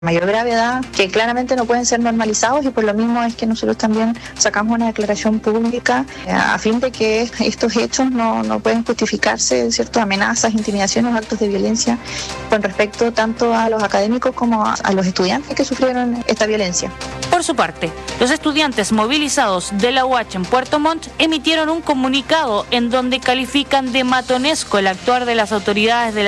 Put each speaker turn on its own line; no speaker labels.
mayor gravedad, que claramente no pueden ser normalizados, y por lo mismo es que nosotros también sacamos una declaración pública a fin de que estos hechos no pueden justificarse, ¿cierto?, amenazas, intimidaciones, actos de violencia con respecto tanto a los académicos como a los estudiantes que sufrieron esta violencia.
Por su parte, los estudiantes movilizados de la UH en Puerto Montt emitieron un comunicado en donde califican de matonesco el actuar de las autoridades de la